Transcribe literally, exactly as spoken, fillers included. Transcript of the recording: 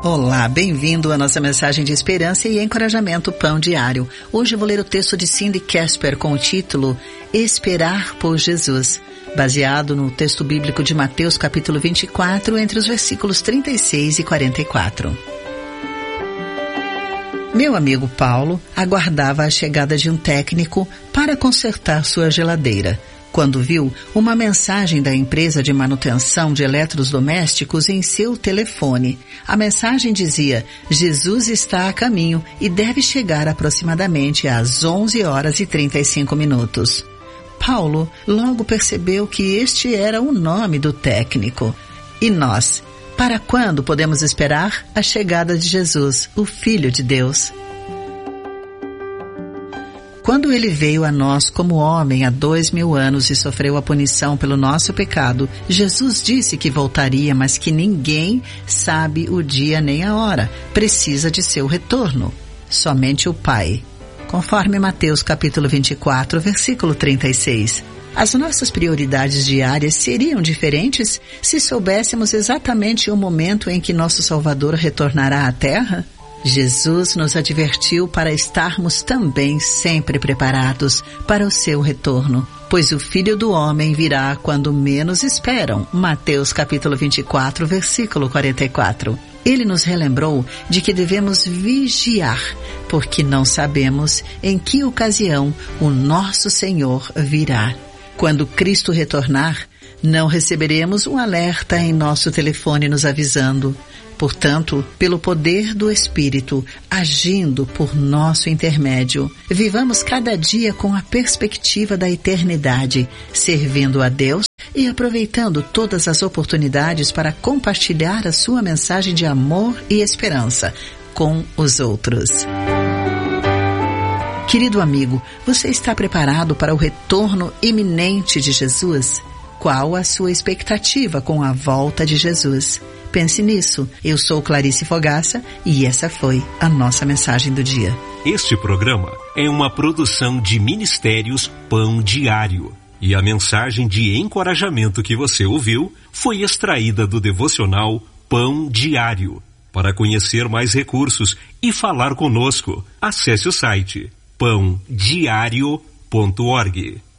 Olá, bem-vindo à nossa mensagem de esperança e encorajamento Pão Diário. Hoje eu vou ler o texto de Cindy Casper com o título Esperar por Jesus, baseado no texto bíblico de Mateus capítulo vinte e quatro, entre os versículos trinta e seis e quarenta e quatro. Meu amigo Paulo aguardava a chegada de um técnico para consertar sua geladeira, quando viu uma mensagem da empresa de manutenção de eletrodomésticos em seu telefone. A mensagem dizia: Jesus está a caminho e deve chegar aproximadamente às onze horas e trinta e cinco minutos. Paulo logo percebeu que este era o nome do técnico. E nós, para quando podemos esperar a chegada de Jesus, o Filho de Deus? Quando ele veio a nós como homem há dois mil anos e sofreu a punição pelo nosso pecado, Jesus disse que voltaria, mas que ninguém sabe o dia nem a hora. Precisa de seu retorno. Somente o Pai. Conforme Mateus capítulo vinte e quatro, versículo trinta e seis. As nossas prioridades diárias seriam diferentes se soubéssemos exatamente o momento em que nosso Salvador retornará à Terra? Jesus nos advertiu para estarmos também sempre preparados para o seu retorno, pois o Filho do Homem virá quando menos esperam. Mateus capítulo vinte e quatro, versículo quarenta e quatro. Ele nos relembrou de que devemos vigiar, porque não sabemos em que ocasião o nosso Senhor virá. Quando Cristo retornar, não receberemos um alerta em nosso telefone nos avisando. Portanto, pelo poder do Espírito, agindo por nosso intermédio, vivamos cada dia com a perspectiva da eternidade, servindo a Deus e aproveitando todas as oportunidades para compartilhar a sua mensagem de amor e esperança com os outros. Querido amigo, você está preparado para o retorno iminente de Jesus? Qual a sua expectativa com a volta de Jesus? Pense nisso. Eu sou Clarice Fogaça e essa foi a nossa mensagem do dia. Este programa é uma produção de Ministérios Pão Diário. E a mensagem de encorajamento que você ouviu foi extraída do devocional Pão Diário. Para conhecer mais recursos e falar conosco, acesse o site pão diário ponto org.